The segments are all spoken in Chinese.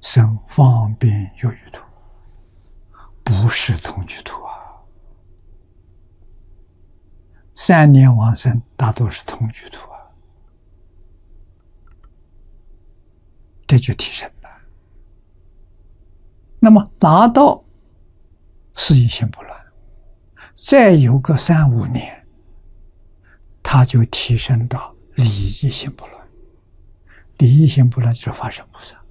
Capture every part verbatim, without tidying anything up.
生方便有余土，不是同居土啊。三年往生大多是同居土啊，这就提升了。那么拿到事业心不乱，再有个三五年，他就提升到利益心不乱。利益心不乱就是法身菩萨，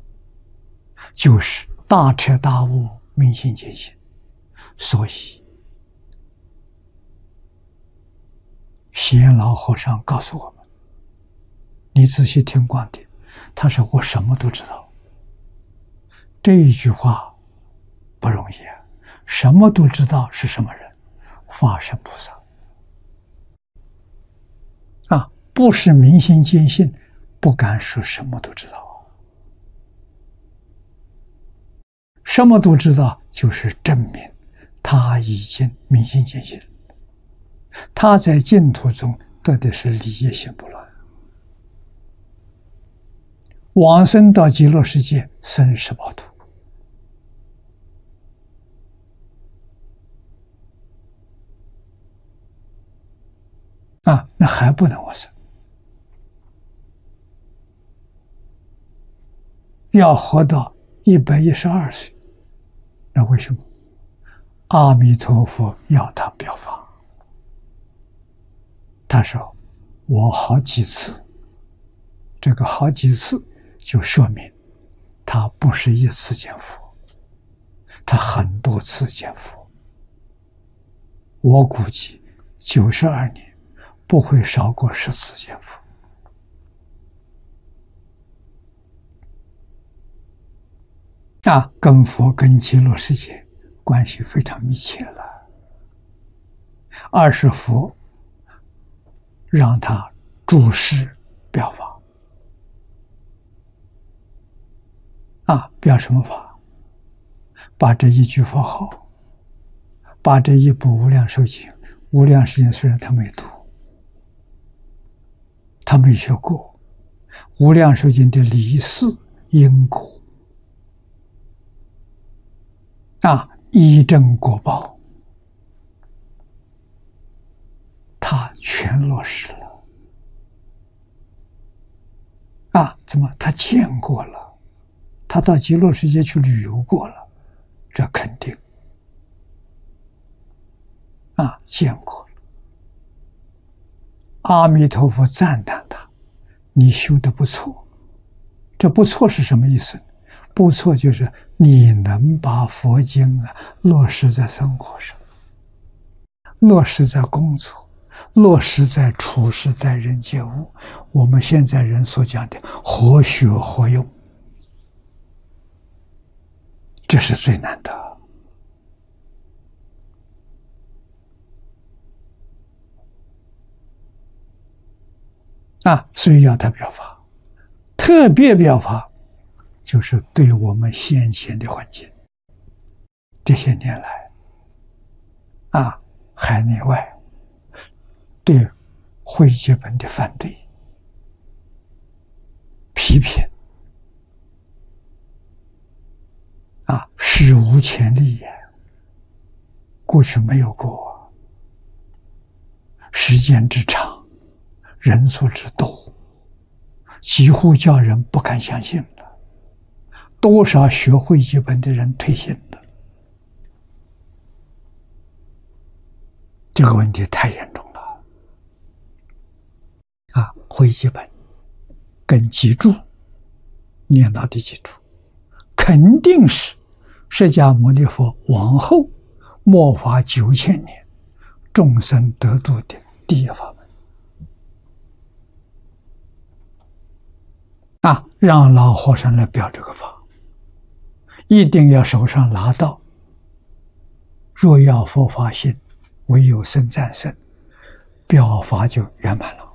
就是大彻大悟、明心见性。所以贤老和尚告诉我们，你仔细听光碟，他说我什么都知道。这一句话不容易啊！什么都知道是什么人？法身菩萨啊，不是明心见性，不敢说什么都知道。什么都知道，就是证明他已经明心见性，他在净土中得的是利益心不乱。往生到极乐世界，生十报土。啊，那还不能往生，要活到一百一十二岁。那为什么？阿弥陀佛要他表法。他说：“我好几次，这个好几次就说明他不是一次见佛，他很多次见佛。我估计九十二年。”不会少过十次见佛啊，跟佛跟极乐世界关系非常密切了。二是佛让他注释表法啊，表什么法？把这一句佛号，把这一部无量寿经，无量寿经虽然他没读。他没学过无量寿经的理事因果啊，依正果报，他全落实了啊！怎么？他见过了，他到极乐世界去旅游过了，这肯定啊，见过了。阿弥陀佛赞叹他，你修得不错。这不错是什么意思？不错就是你能把佛经啊落实在生活上，落实在工作，落实在处事待人接物。我们现在人所讲的活学活用，这是最难的。啊，所以要他表法，特别表法，就是对我们先前的环境，这些年来，啊，海内外对会集本的反对、批评，啊，史无前例也，过去没有过，时间之长。人数之多，几乎叫人不敢相信了。多少学会集本的人退信了，这个问题太严重了。啊，会集本跟脊柱念到的脊柱，肯定是释迦牟尼佛往后末法九千年众生得度的第一法门。啊，让老和尚来表这个法，一定要手上拿到若要佛法性，唯有僧赞僧，表法就圆满了。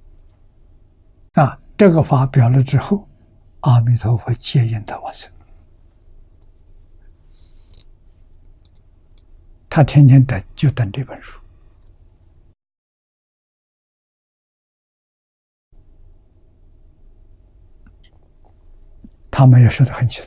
啊，这个法表了之后，阿弥陀佛接引他往生。他天天等，就等这本书。 他们也说得很清楚。